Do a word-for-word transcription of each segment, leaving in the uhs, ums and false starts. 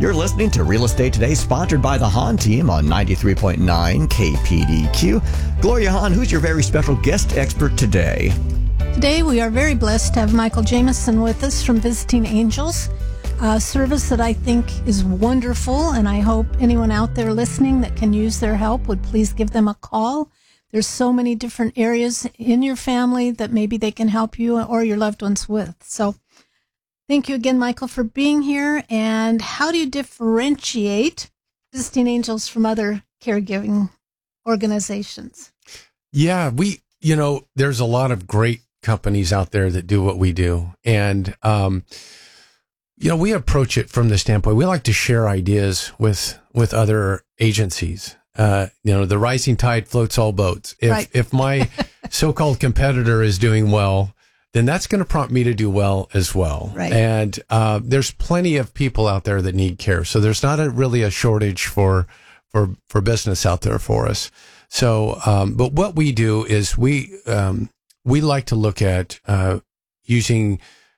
You're listening to Real Estate Today, sponsored by the Hahn team on ninety-three point nine K P D Q. Gloria Hahn, who's your very special guest expert today? Today, we are very blessed to have Michael Jameson with us from Visiting Angels, a service that I think is wonderful, and I hope anyone out there listening that can use their help would please give them a call. There's so many different areas in your family that maybe they can help you or your loved ones with. So thank you again, Michael, for being here. And how do you differentiate Visiting Angels from other caregiving organizations? Yeah, we, you know, there's a lot of great companies out there that do what we do. And, um, you know, we approach it from the standpoint, we like to share ideas with, with other agencies. Uh, you know, the rising tide floats all boats. If, right. if my so-called competitor is doing well, then that's going to prompt me to do well as well. Right. And, uh, there's plenty of people out there that need care. So there's not a, really a shortage for, for, for business out there for us. So, um, but what we do is we, um, we like to look at, uh, using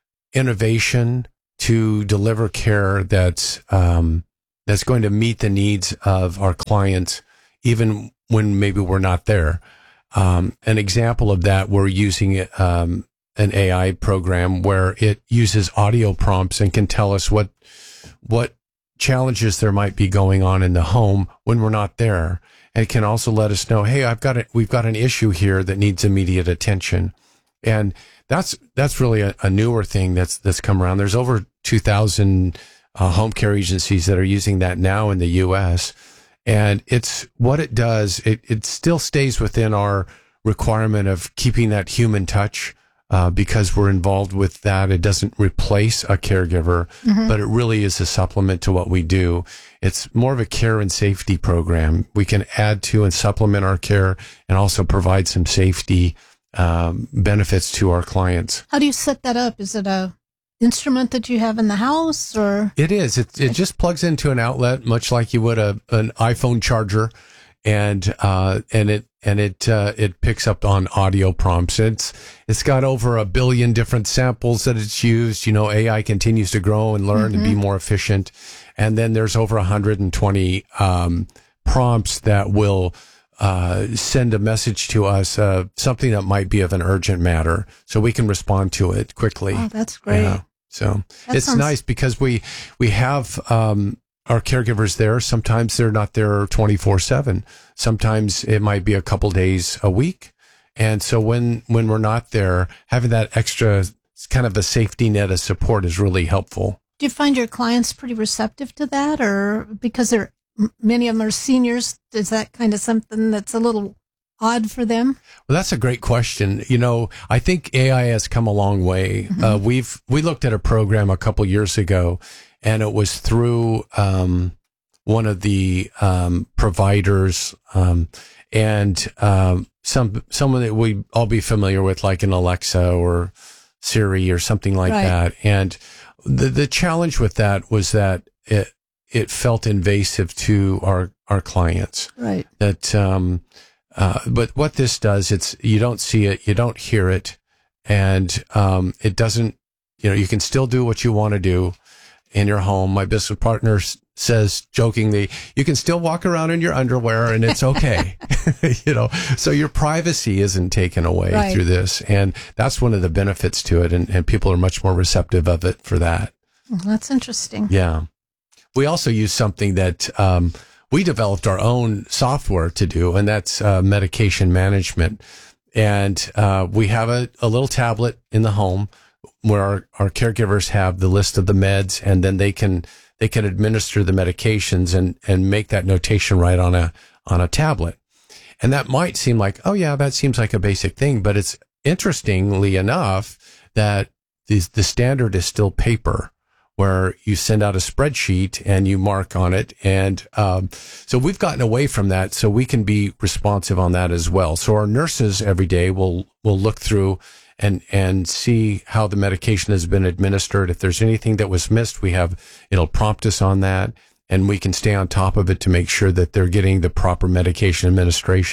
innovation to deliver care that's, um, that's going to meet the needs of our clients, even when maybe we're not there. Um, an example of that, we're using, um, an A I program where it uses audio prompts and can tell us what, what challenges there might be going on in the home when we're not there. And it can also let us know, hey, I've got it, we've got an issue here that needs immediate attention. And that's, that's really a, a newer thing that's, that's come around. There's over two thousand uh, home care agencies that are using that now in the U S. And it's what it does. It, it still stays within our requirement of keeping that human touch. Uh, because we're involved with that. It doesn't replace a caregiver, mm-hmm. but it really is a supplement to what we do. It's more of a care and safety program. We can add to and supplement our care and also provide some safety um, benefits to our clients. How do you set that up? Is it a instrument that you have in the house, or? It is. It, it just plugs into an outlet, much like you would a an iPhone charger. And, uh, and it, and it, uh, it picks up on audio prompts. It's, it's got over a billion different samples that it's used. You know, A I continues to grow and learn mm-hmm. and be more efficient. And then there's over one hundred twenty, um, prompts that will, uh, send a message to us, uh, something that might be of an urgent matter so we can respond to it quickly. Oh, that's great. Yeah. So that it's sounds- nice because we, we have, um, our caregivers there. Sometimes they're not there twenty-four seven. Sometimes it might be a couple days a week. And so when, when we're not there, having that extra kind of a safety net of support is really helpful. Do you find your clients pretty receptive to that, or because they're, many of them are seniors, is that kind of something that's a little odd for them? Well, that's a great question. You know, I think A I has come a long way. Mm-hmm. Uh, we've, we looked at a program a couple years ago, and it was through, um, one of the, um, providers, um, and, um, some, someone that we all be familiar with, like an Alexa or Siri or something like right. that. And the, the challenge with that was that it, it felt invasive to our, our clients. Right. That, um, uh, but what this does, it's, you don't see it, you don't hear it, and, um, it doesn't, you know, you can still do what you want to do in your home. My business partner says jokingly, you can still walk around in your underwear and it's okay. You know, so your privacy isn't taken away right. through this. And that's one of the benefits to it. And, and people are much more receptive of it for that. Well, that's interesting. Yeah. We also use something that, um, we developed our own software to do, and that's, uh, medication management. And, uh, we have a, a little tablet in the home where our, our caregivers have the list of the meds, and then they can, they can administer the medications and, and make that notation right on a, on a tablet. And that might seem like, oh yeah, that seems like a basic thing, but it's interestingly enough that the, the standard is still paper, where you send out a spreadsheet and you mark on it. And, um, so we've gotten away from that so we can be responsive on that as well. So our nurses every day will, will look through and, and see how the medication has been administered. If there's anything that was missed, we have, it'll prompt us on that, and we can stay on top of it to make sure that they're getting the proper medication administration.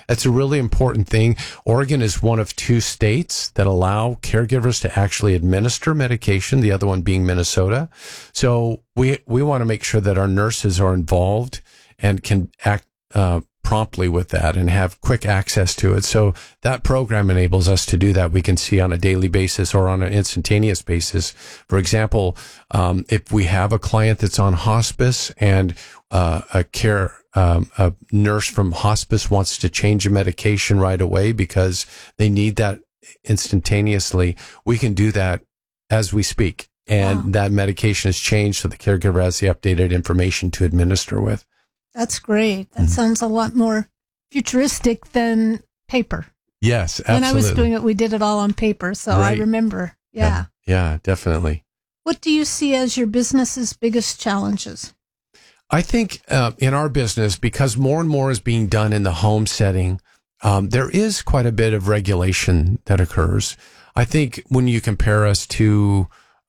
That's a really important thing. Oregon is one of two states that allow caregivers to actually administer medication, the other one being Minnesota. So we, we want to make sure that our nurses are involved and can act, uh, promptly with that and have quick access to it. So that program enables us to do that. We can see on a daily basis or on an instantaneous basis. For example, um, if we have a client that's on hospice and uh, a care um, a nurse from hospice wants to change a medication right away because they need that instantaneously, we can do that as we speak. And wow. that medication is changed so the caregiver has the updated information to administer with. That's great. That mm-hmm. sounds a lot more futuristic than paper. Yes, absolutely. When I was doing it, we did it all on paper, so right. I remember. Yeah. yeah. Yeah, definitely. What do you see as your business's biggest challenges? I think uh, in our business, because more and more is being done in the home setting, um, there is quite a bit of regulation that occurs. I think when you compare us to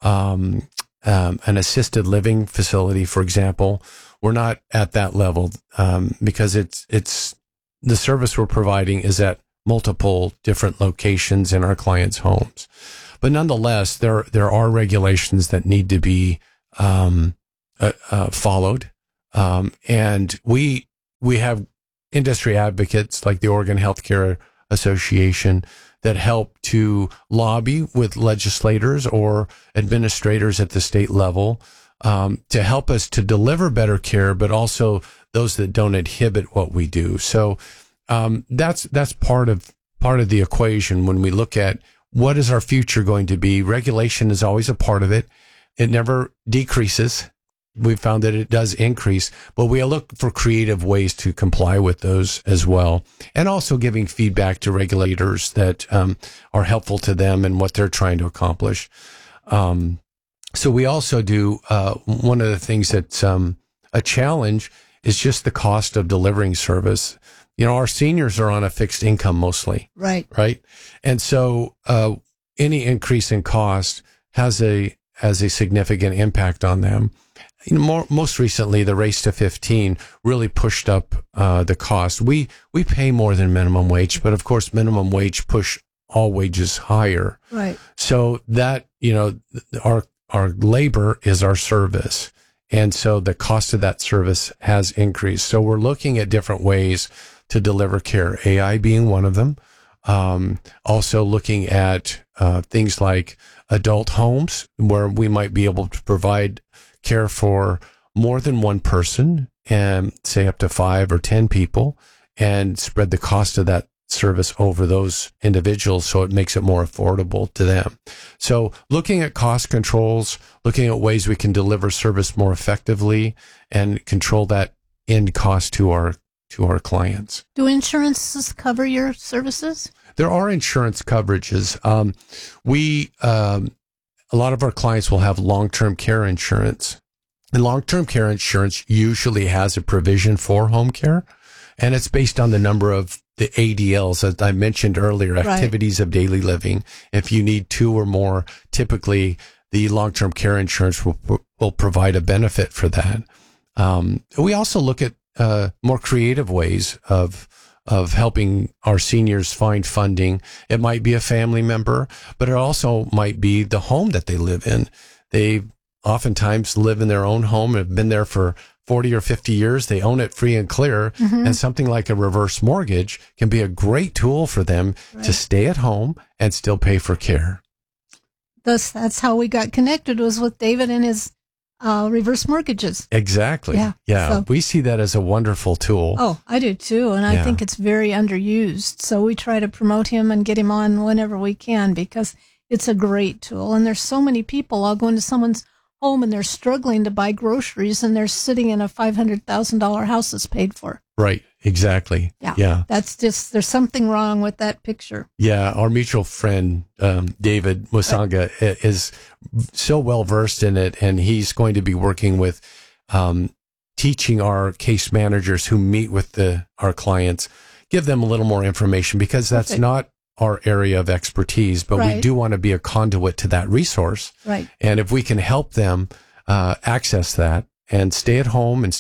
um, um, an assisted living facility, for example, we're not at that level um, because it's it's the service we're providing is at multiple different locations in our clients' homes. But nonetheless, there there are regulations that need to be um, uh, uh, followed, um, and we we have industry advocates like the Oregon Healthcare Association that help to lobby with legislators or administrators at the state level. Um, to help us to deliver better care, but also those that don't inhibit what we do. So um, that's that's part of part of the equation when we look at what is our future going to be. Regulation is always a part of it. It never decreases. We've found that it does increase, but we look for creative ways to comply with those as well, and also giving feedback to regulators that um, are helpful to them and what they're trying to accomplish. Um, So we also do, uh, one of the things that's um, a challenge is just the cost of delivering service. You know, our seniors are on a fixed income mostly. Right. Right. And so uh, any increase in cost has a has a significant impact on them. You know, more, most recently, the race to fifteen really pushed up uh, the cost. We we pay more than minimum wage, but of course, minimum wage push all wages higher. Right. So that, you know, our Our labor is our service. And so the cost of that service has increased. So we're looking at different ways to deliver care, A I being one of them. Um, also looking at uh, things like adult homes where we might be able to provide care for more than one person and say up to five or ten people and spread the cost of that service over those individuals so it makes it more affordable to them. So looking at cost controls, looking at ways we can deliver service more effectively and control that end cost to our to our clients. Do insurances cover your services? There are insurance coverages. Um, we um, a lot of our clients will have long-term care insurance. And long-term care insurance usually has a provision for home care, and it's based on the number of the A D Ls, as I mentioned earlier, activities right. of daily living. If you need two or more, typically the long-term care insurance will, will provide a benefit for that. Um, we also look at uh, more creative ways of of helping our seniors find funding. It might be a family member, but it also might be the home that they live in. They oftentimes live in their own home and have been there for forty or fifty years. They own it free and clear. Mm-hmm. And something like a reverse mortgage can be a great tool for them right. to stay at home and still pay for care. Thus, that's how we got connected, was with David and his uh, reverse mortgages. Exactly. Yeah. yeah. So, we see that as a wonderful tool. Oh, I do too. And I yeah. think it's very underused. So we try to promote him and get him on whenever we can because it's a great tool. And there's so many people. I'll go into someone's home and they're struggling to buy groceries and they're sitting in a five hundred thousand dollars house that's paid for. Right. Exactly. Yeah. Yeah. That's just, there's something wrong with that picture. Yeah. Our mutual friend, um, David Musanga right. is so well versed in it, and he's going to be working with, um, teaching our case managers who meet with the, our clients, give them a little more information because that's Perfect. Not our area of expertise, but right. we do want to be a conduit to that resource. Right. And if we can help them, uh, access that and stay at home and still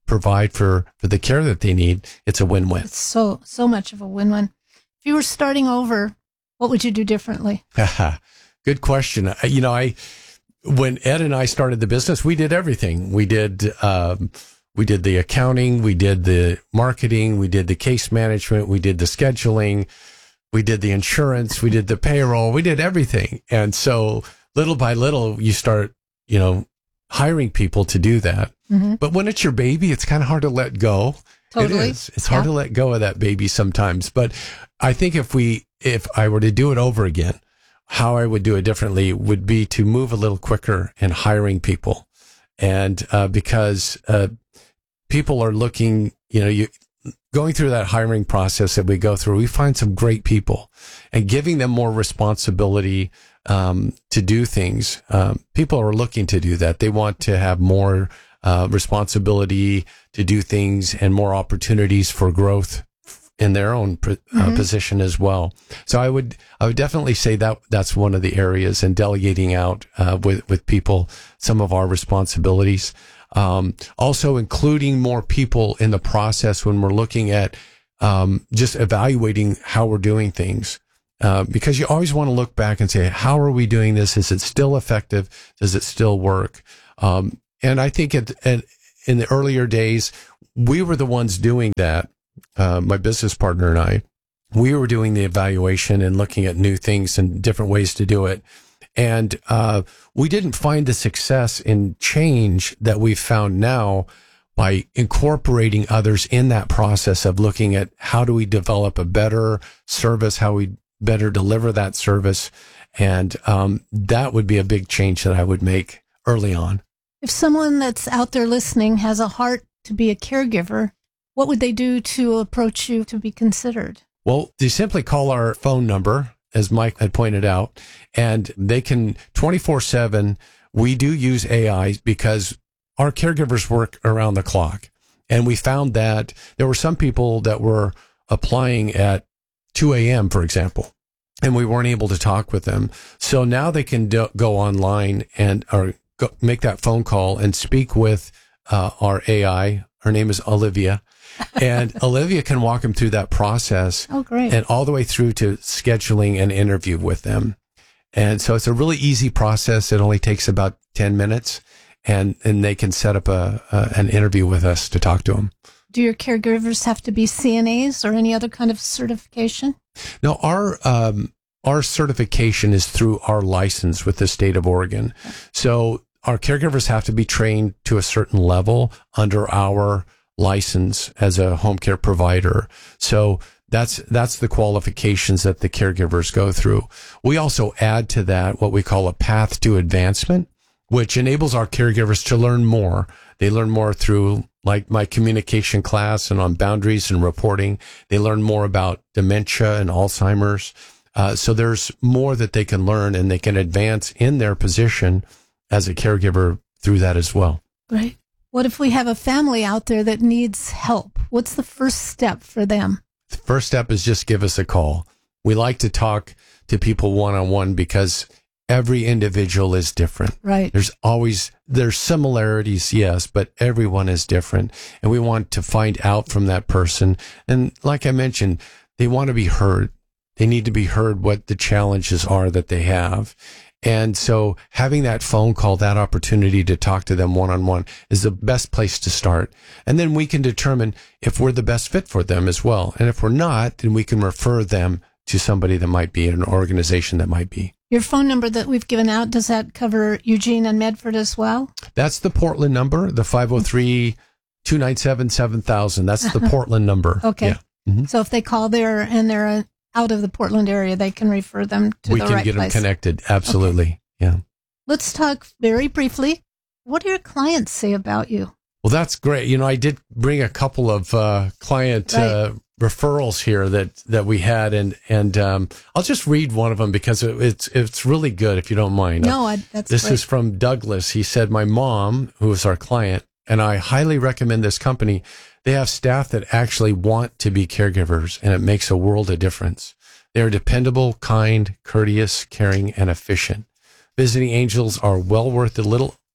provide for, for the care that they need, it's a win-win. It's so, so much of a win-win. If you were starting over, what would you do differently? Good question. You know, I, when Ed and I started the business, we did everything. We did, um, we did the accounting, we did the marketing, we did the case management, we did the scheduling, we did the insurance, we did the payroll, we did everything. And so little by little, you start, you know, hiring people to do that. Mm-hmm. But when it's your baby, it's kind of hard to let go. Totally. It is. It's hard yeah. to let go of that baby sometimes. But I think if we, if I were to do it over again, how I would do it differently would be to move a little quicker in hiring people. And, uh, because, uh, people are looking, you know, you going through that hiring process that we go through, we find some great people and giving them more responsibility, um, to do things. Um, people are looking to do that. They want to have more, uh, responsibility to do things and more opportunities for growth in their own uh, mm-hmm. position as well. So I would, I would definitely say that that's one of the areas, and delegating out, uh, with, with people, some of our responsibilities. Um, also including more people in the process when we're looking at, um, just evaluating how we're doing things. Uh, because you always want to look back and say, how are we doing this? Is it still effective? Does it still work? Um, and I think at, at, in the earlier days, we were the ones doing that. Uh, my business partner and I, we were doing the evaluation and looking at new things and different ways to do it. And, uh, we didn't find the success in change that we've found now by incorporating others in that process of looking at how do we develop a better service, how we better deliver that service. And, um, that would be a big change that I would make early on. If someone that's out there listening has a heart to be a caregiver, what would they do to approach you to be considered? Well, they simply call our phone number, as Mike had pointed out, and they can twenty-four seven. We do use A I because our caregivers work around the clock. And we found that there were some people that were applying at two a.m., for example, and we weren't able to talk with them. So now they can do, go online and or go, make that phone call and speak with uh, our A I. Her name is Olivia. And Olivia can walk them through that process. Oh, great. And all the way through to scheduling an interview with them. And so it's a really easy process. It only takes about ten minutes, and, and they can set up a, a an interview with us to talk to them. Do your caregivers have to be C N As or any other kind of certification? No, our, um, our certification is through our license with the state of Oregon. So our caregivers have to be trained to a certain level under our license as a home care provider. So that's, that's the qualifications that the caregivers go through. We also add to that what we call a path to advancement, which enables our caregivers to learn more. They learn more through like my communication class and on boundaries and reporting. They learn more about dementia and Alzheimer's. Uh, so there's more that they can learn, and they can advance in their position as a caregiver through that as well. Right. What if we have a family out there that needs help? What's the first step for them? The first step is just give us a call. We like to talk to people one-on-one because every individual is different. Right. There's always, there's similarities, yes, but everyone is different. And we want to find out from that person. And like I mentioned, they want to be heard. They need to be heard what the challenges are that they have. And so having that phone call, that opportunity to talk to them one-on-one is the best place to start. And then we can determine if we're the best fit for them as well. And if we're not, then we can refer them to somebody that might be, an organization that might be. Your phone number that we've given out, does that cover Eugene and Medford as well? That's the Portland number, the five oh three, two nine seven, seven thousand. That's the Portland number. Okay. Yeah. Mm-hmm. So if they call there and they're uh, out of the Portland area, they can refer them to we the can right get place. them connected. Absolutely. Okay. Yeah. Let's talk very briefly. What do your clients say about you? Well, that's great. You know, I did bring a couple of uh, client right. uh, referrals here that, that we had, and and um, I'll just read one of them because it, it's it's really good, if you don't mind. No, I, that's This great. is from Douglas. He said, "My mom, who is our client, and I highly recommend this company. They have staff that actually want to be caregivers, and it makes a world of difference. They are dependable, kind, courteous, caring, and efficient. Visiting Angels are well worth the little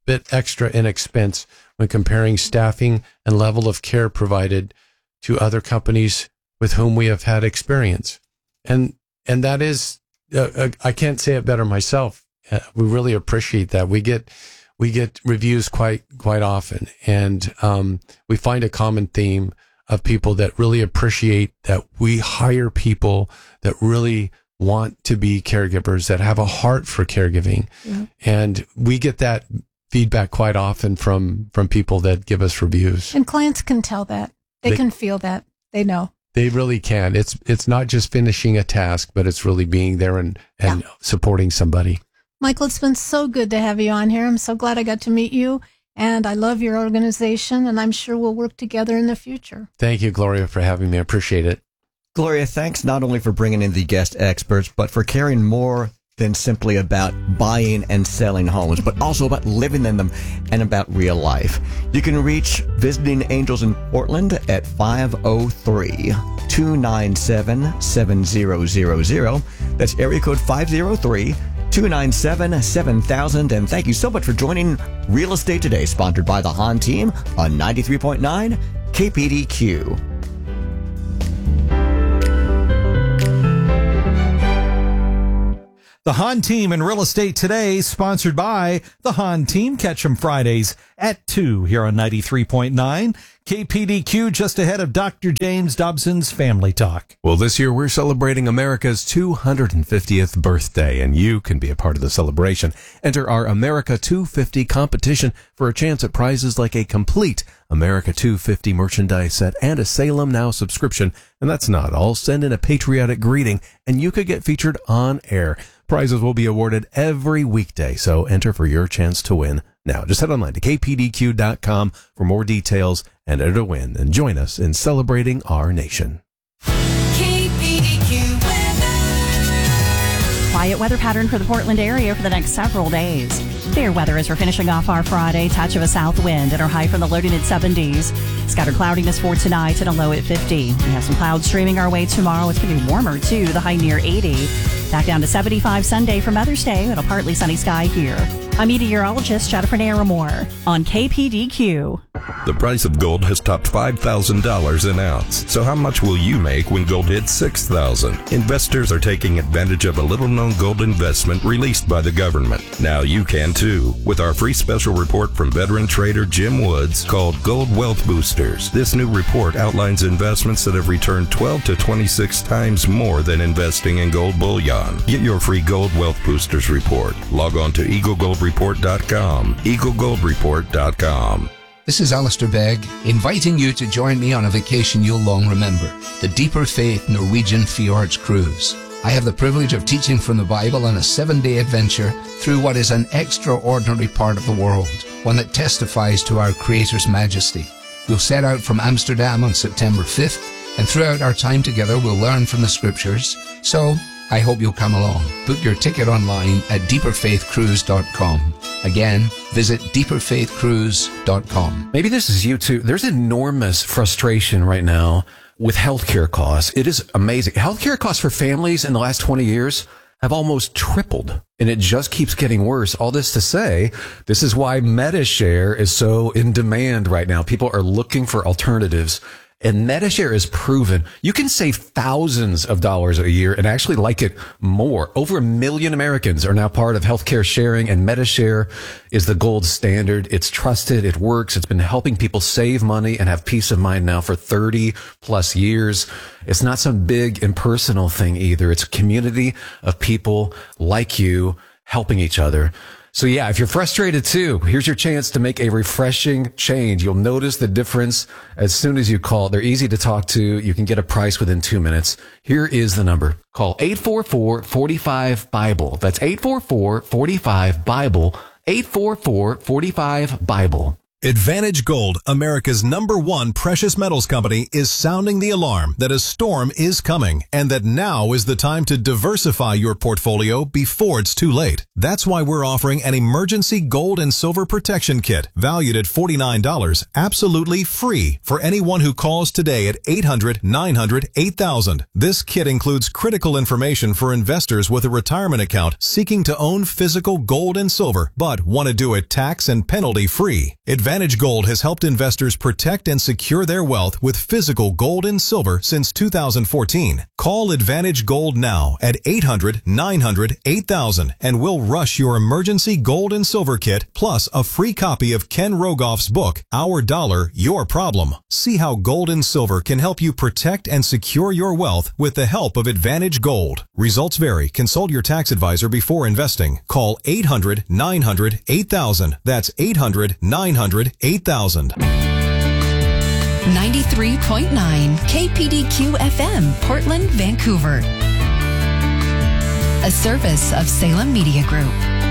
bit extra in expense when comparing staffing and level of care provided to other companies with whom we have had experience. And and that is, uh, I can't say it better myself. Uh, we really appreciate that. We get we get reviews quite quite often, and um, we find a common theme of people that really appreciate that we hire people that really want to be caregivers, that have a heart for caregiving. Yeah. And we get that feedback quite often from, from people that give us reviews. And clients can tell that. They, they can feel that. They know. They really can. It's it's not just finishing a task, but it's really being there and, and yeah. supporting somebody. Michael, it's been so good to have you on here. I'm so glad I got to meet you. And I love your organization, and I'm sure we'll work together in the future. Thank you, Gloria, for having me. I appreciate it. Gloria, thanks not only for bringing in the guest experts, but for caring more than simply about buying and selling homes, but also about living in them and about real life. You can reach Visiting Angels in Portland at five oh three, two nine seven, seven zero zero zero. That's area code five oh three, two nine seven, seven thousand. And thank you so much for joining Real Estate Today, sponsored by the Hahn team on ninety-three point nine K P D Q. The Hahn Team in Real Estate Today, sponsored by the Hahn Team. Catch them Fridays at two here on ninety-three point nine K P D Q, just ahead of Doctor James Dobson's Family Talk. Well, this year we're celebrating America's two hundred fiftieth birthday, and you can be a part of the celebration. Enter our America two fifty competition for a chance at prizes like a complete America two fifty merchandise set and a Salem Now subscription. And that's not all. Send in a patriotic greeting, and you could get featured on air. Prizes will be awarded every weekday, so enter for your chance to win now. Just head online to k p d q dot com for more details and enter to win, and join us in celebrating our nation. K P D Q weather. Quiet weather pattern for the Portland area for the next several days. Fair weather as we're finishing off our Friday. Touch of a south wind and our high from the low to mid seventies. Scattered cloudiness for tonight and a low at fifty. We have some clouds streaming our way tomorrow. It's going to be warmer too, the high near eighty. Back down to seventy-five Sunday for Mother's Day and a partly sunny sky here. I'm meteorologist Jennifer Naramore on K P D Q. The price of gold has topped five thousand dollars an ounce. So how much will you make when gold hits six thousand dollars? Investors are taking advantage of a little-known gold investment released by the government. Now you can too, with our free special report from veteran trader Jim Woods called Gold Wealth Boosters. This new report outlines investments that have returned twelve to twenty-six times more than investing in gold bullion. Get your free Gold Wealth Boosters report. Log on to eagle gold report dot com. eagle gold report dot com. This is Alistair Begg, inviting you to join me on a vacation you'll long remember, the Deeper Faith Norwegian Fjords Cruise. I have the privilege of teaching from the Bible on a seven-day adventure through what is an extraordinary part of the world, one that testifies to our Creator's majesty. We'll set out from Amsterdam on September fifth, and throughout our time together we'll learn from the Scriptures. So, I hope you'll come along. Book your ticket online at deeper faith cruise dot com. Again, visit deeper faith cruise dot com. Maybe this is you too. There's enormous frustration right now with healthcare costs. It is amazing. Healthcare costs for families in the last twenty years have almost tripled, and it just keeps getting worse. All this to say, this is why MediShare is so in demand right now. People are looking for alternatives. And MediShare is proven you can save thousands of dollars a year and actually like it more. Over a million Americans are now part of healthcare sharing, and MediShare is the gold standard. It's trusted. It works. It's been helping people save money and have peace of mind now for thirty plus years. It's not some big impersonal thing either. It's a community of people like you helping each other. So yeah, if you're frustrated too, here's your chance to make a refreshing change. You'll notice the difference as soon as you call. They're easy to talk to. You can get a price within two minutes. Here is the number. Call eight four four, four five, BIBLE. That's eight four four, four five, BIBLE. eight four four, four five, BIBLE. Advantage Gold, America's number one precious metals company, is sounding the alarm that a storm is coming and that now is the time to diversify your portfolio before it's too late. That's why we're offering an emergency gold and silver protection kit valued at forty-nine dollars, absolutely free for anyone who calls today at eight hundred, nine hundred, eight thousand. This kit includes critical information for investors with a retirement account seeking to own physical gold and silver, but want to do it tax and penalty free. Advantage Gold has helped investors protect and secure their wealth with physical gold and silver since two thousand fourteen. Call Advantage Gold now at eight hundred, nine hundred, eight thousand and we'll rush your emergency gold and silver kit plus a free copy of Ken Rogoff's book, Our Dollar, Your Problem. See how gold and silver can help you protect and secure your wealth with the help of Advantage Gold. Results vary. Consult your tax advisor before investing. Call eight hundred, nine hundred, eight thousand. That's eight hundred, nine hundred, eight thousand. ninety-three point nine K P D Q F M, Portland, Vancouver. A service of Salem Media Group.